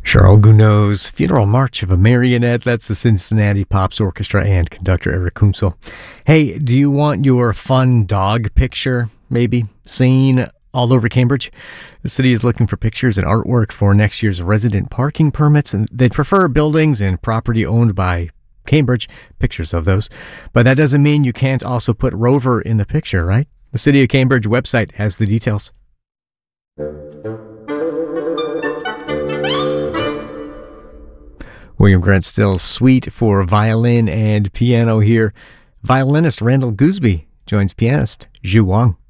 Charles Gounod's Funeral March of a Marionette. That's the Cincinnati Pops Orchestra and conductor Eric Kunzel. Hey, do you want your fun dog picture, maybe, seen all over Cambridge? The city is looking for pictures and artwork for next year's resident parking permits, and they'd prefer buildings and property owned by Cambridge, pictures of those. But that doesn't mean you can't also put Rover in the picture, right? The City of Cambridge website has the details. William Grant Still's Suite for violin and piano here. Violinist Randall Gooseby joins pianist Zhu Wang.